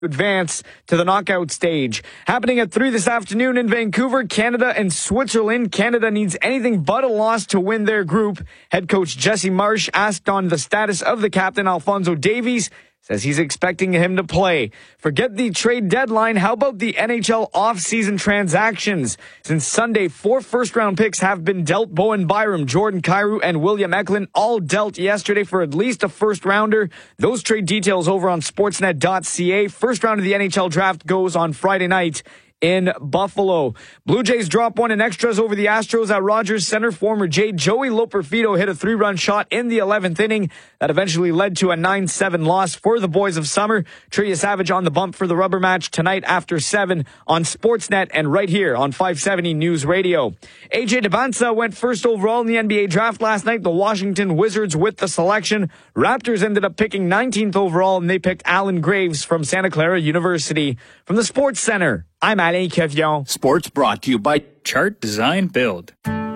advance to the knockout stage. Happening at 3 this afternoon in Vancouver, Canada and Switzerland. Canada needs anything but a loss to win their group. Head coach Jesse Marsh, asked on the status of the captain Alphonso Davies, says he's expecting him to play. Forget the trade deadline. How about the NHL off-season transactions? Since Sunday, 4 first-round picks have been dealt. Bowen Byram, Jordan Kyrou, and William Eklund all dealt yesterday for at least a first-rounder. Those trade details over on sportsnet.ca. First round of the NHL draft goes on Friday night in Buffalo. Blue Jays drop one in extras over the Astros at Rogers Center. Former Jay Joey Loperfido hit a 3-run shot in the 11th inning that eventually led to a 9-7 loss for the Boys of Summer. Tria Savage on the bump for the rubber match tonight after 7 on Sportsnet and right here on 570 News Radio. AJ Debinsa went first overall in the NBA draft last night. The Washington Wizards with the selection. Raptors ended up picking 19th overall, and they picked Alan Graves from Santa Clara University. From the Sports Center, I'm Alain Kevion. Sports brought to you by Chart Design Build.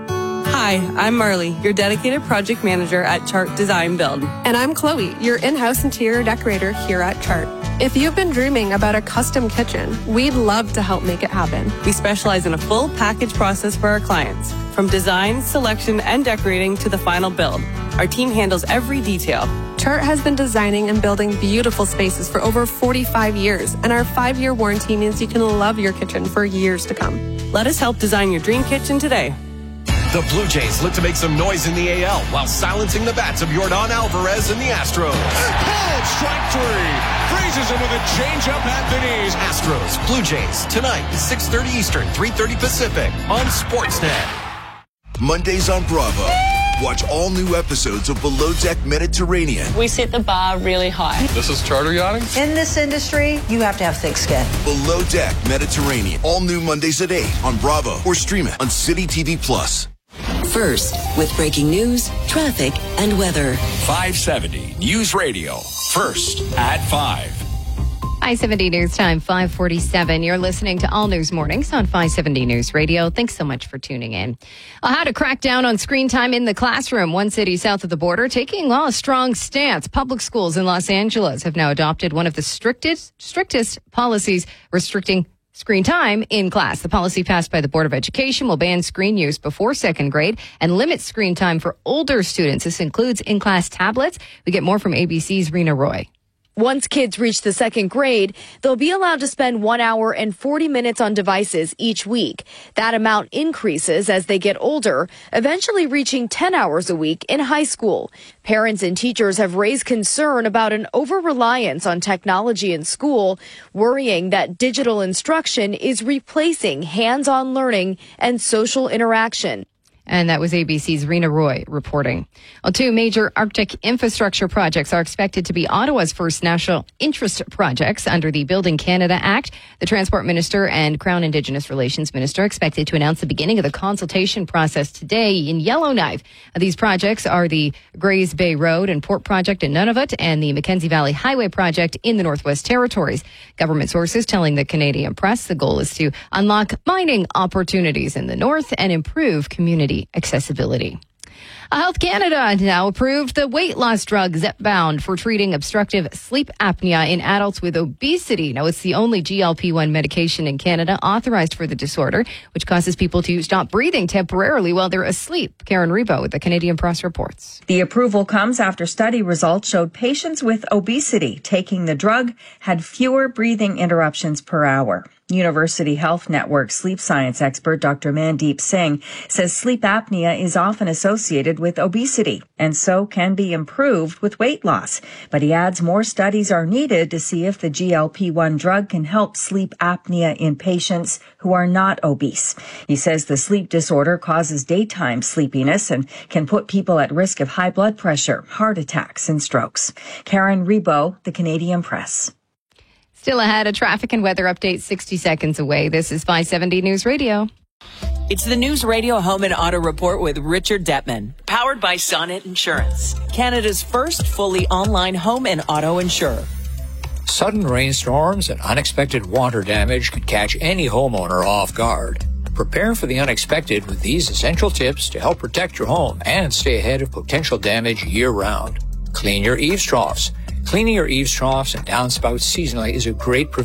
Hi, I'm Marley, your dedicated project manager at Chart Design Build. And I'm Chloe, your in-house interior decorator here at Chart. If you've been dreaming about a custom kitchen, we'd love to help make it happen. We specialize in a full package process for our clients, from design, selection, and decorating to the final build. Our team handles every detail. Chart has been designing and building beautiful spaces for over 45 years, and our 5-year warranty means you can love your kitchen for years to come. Let us help design your dream kitchen today. The Blue Jays look to make some noise in the AL while silencing the bats of Yordan Alvarez and the Astros. Called strike 3. Freezes him with a changeup at the knees. Astros, Blue Jays, tonight at 6:30 Eastern, 3:30 Pacific on Sportsnet. Mondays on Bravo. Watch all new episodes of Below Deck Mediterranean. We set the bar really high. This is charter yachting. In this industry, you have to have thick skin. Below Deck Mediterranean. All new Mondays at 8 on Bravo or stream it on City TV Plus. First, with breaking news, traffic, and weather. 570 News Radio. First at 5. 570 News Time, 5:47. You're listening to All News Mornings on 570 News Radio. Thanks so much for tuning in. How to crack down on screen time in the classroom. One city south of the border taking a strong stance. Public schools in Los Angeles have now adopted one of the strictest policies restricting screen time in class. The policy passed by the Board of Education will ban screen use before second grade and limit screen time for older students. This includes in-class tablets. We get more from ABC's Rena Roy. Once kids reach the second grade, they'll be allowed to spend 1 hour and 40 minutes on devices each week. That amount increases as they get older, eventually reaching 10 hours a week in high school. Parents and teachers have raised concern about an over-reliance on technology in school, worrying that digital instruction is replacing hands-on learning and social interaction. And that was ABC's Rena Roy reporting. Well, 2 major Arctic infrastructure projects are expected to be Ottawa's first national interest projects under the Building Canada Act. The Transport Minister and Crown Indigenous Relations Minister are expected to announce the beginning of the consultation process today in Yellowknife. These projects are the Grays Bay Road and Port Project in Nunavut and the Mackenzie Valley Highway Project in the Northwest Territories. Government sources telling the Canadian press the goal is to unlock mining opportunities in the north and improve community accessibility. Health Canada now approved the weight loss drug Zepbound for treating obstructive sleep apnea in adults with obesity. Now, it's the only GLP-1 medication in Canada authorized for the disorder, which causes people to stop breathing temporarily while they're asleep. Karen Rebo with the Canadian Press reports. The approval comes after study results showed patients with obesity taking the drug had fewer breathing interruptions per hour. University Health Network sleep science expert Dr. Mandeep Singh says sleep apnea is often associated with obesity and so can be improved with weight loss. But he adds more studies are needed to see if the GLP-1 drug can help sleep apnea in patients who are not obese. He says the sleep disorder causes daytime sleepiness and can put people at risk of high blood pressure, heart attacks, and strokes. Karen Rebo, the Canadian Press. Still ahead, a traffic and weather update 60 seconds away. This is 570 News Radio. It's the News Radio Home and Auto Report with Richard Detman, powered by Sonnet Insurance, Canada's first fully online home and auto insurer. Sudden rainstorms and unexpected water damage can catch any homeowner off guard. Prepare for the unexpected with these essential tips to help protect your home and stay ahead of potential damage year-round. Clean your eaves troughs. Cleaning your eaves troughs and downspouts seasonally is a great